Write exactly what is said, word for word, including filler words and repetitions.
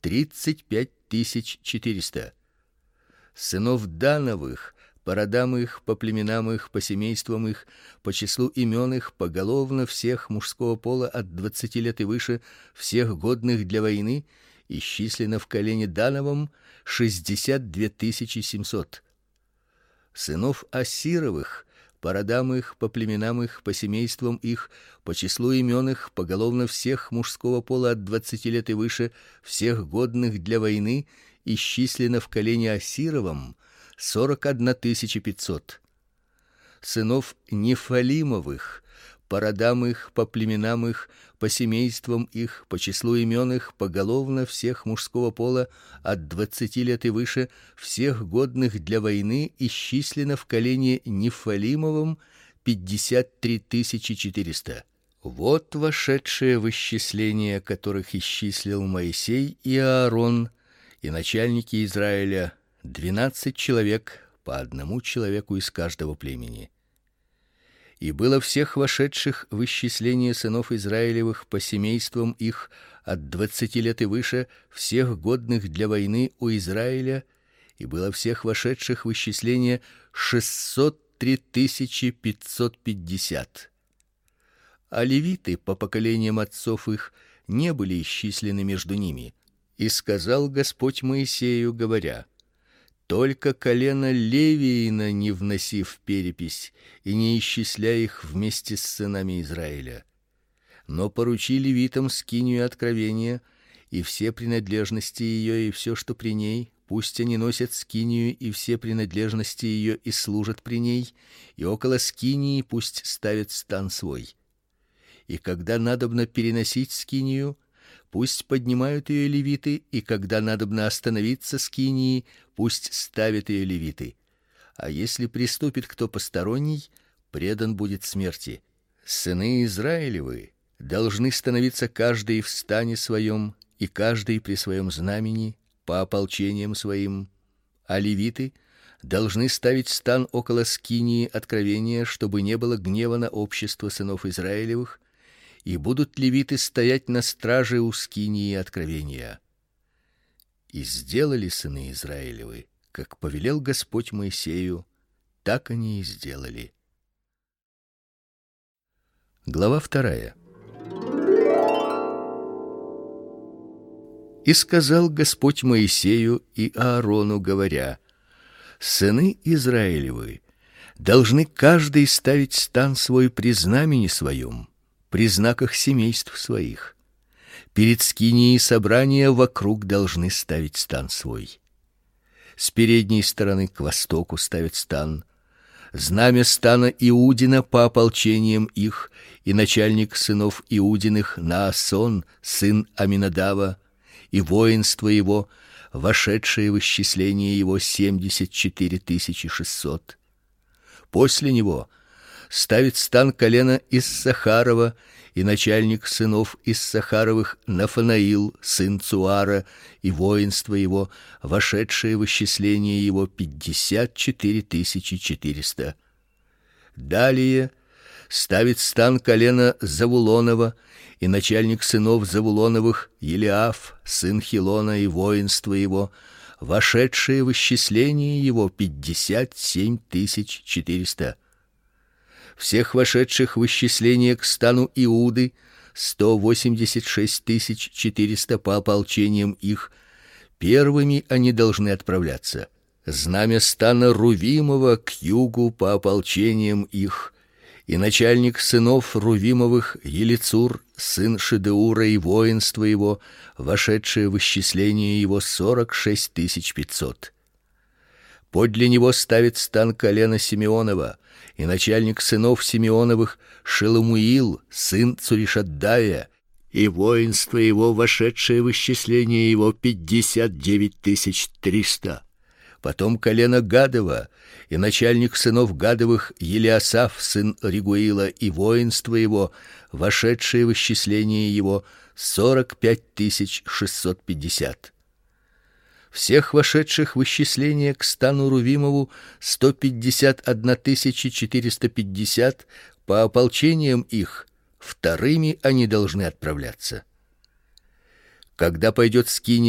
тридцать пять тысяч четыреста. Сынов Дановых по родам их, по племенам их, по семействам их, по числу имен их, поголовно всех мужского пола от двадцати лет и выше, всех годных для войны, исчислено в колене Дановом шестьдесят две тысячи семьсот. Сынов Асировых по родам их, по племенам их, по семействам их, по числу имен их, поголовно всех мужского пола от двадцати лет и выше, всех годных для войны, исчислено в колене Асировом сорок одна тысяча пятьсот. Сынов Нефалимовых по родам их, по племенам их, по семействам их, по числу имен их, поголовно всех мужского пола от двадцати лет и выше, всех годных для войны, исчислено в колене Нефалимовом пятьдесят три тысячи четыреста. Вот вошедшие в исчисление, которых исчислил Моисей и Аарон и начальники Израиля, двенадцать человек, по одному человеку из каждого племени. И было всех вошедших в исчисление сынов Израилевых по семействам их от двадцати лет и выше, всех годных для войны у Израиля, и было всех вошедших в исчисление шестьсот три тысячи пятьсот пятьдесят. А левиты по поколениям отцов их не были исчислены между ними. И сказал Господь Моисею, говоря: только колено Левиина не вноси в перепись и не исчисляй их вместе с сынами Израиля. Но поручи левитам скинию откровения и все принадлежности ее и все, что при ней, пусть они носят скинию и все принадлежности ее и служат при ней, и около скинии пусть ставят стан свой. И когда надобно переносить скинию, пусть поднимают ее левиты, и когда надобно остановиться скинии, пусть ставят ее левиты. А если приступит кто посторонний, предан будет смерти. Сыны Израилевы должны становиться каждый в стане своем и каждый при своем знамени по ополчениям своим, а левиты должны ставить стан около скинии откровения, чтобы не было гнева на общество сынов Израилевых, и будут левиты стоять на страже у скинии откровения. И сделали сыны Израилевы, как повелел Господь Моисею, так они и сделали. Глава вторая. И сказал Господь Моисею и Аарону, говоря: сыны Израилевы должны каждый ставить стан свой при знамени своем, при знаках семейств своих. Перед скинией собрания вокруг должны ставить стан свой. С передней стороны к востоку ставят стан. Знамя стана Иудина по ополчениям их, и начальник сынов Иудиных Наасон, сын Аминадава, и воинство его, вошедшее в исчисление его семьдесят четыре тысячи шестьсот. После него ставит стан колено Иссахарова, и начальник сынов Иссахаровых Нафанаил, сын Цуара, и воинство его, вошедшее в исчисление его пятьдесят четыре тысячи четыреста. Далее ставит стан колено Завулонова, и начальник сынов Завулоновых Елиаф, сын Хилона, и воинство его, вошедшее в исчисление его пятьдесят семь тысяч четыреста. Всех вошедших в исчисление к стану Иуды сто восемьдесят шесть тысяч четыреста по ополчениям их. Первыми они должны отправляться. Знамя стана Рувимова к югу по ополчениям их, и начальник сынов Рувимовых Елицур, сын Шедеура, и воинство его, вошедшее в исчисление его сорок шесть тысяч пятьсот. Подле него ставит стан колена Симеонова, и начальник сынов Симеоновых Шеломуил, сын Цуришаддая, и воинство его, вошедшее в исчисление его пятьдесят девять тысяч триста. Потом колено Гадова, и начальник сынов Гадовых Елиасаф, сын Ригуила, и воинство его, вошедшее в исчисление его сорок пять тысяч шестьсот пятьдесят. Всех вошедших в исчисление к стану Рувимову сто пятьдесят одна тысяча четыреста пятьдесят по ополчениям их. Вторыми они должны отправляться. Когда пойдет скиния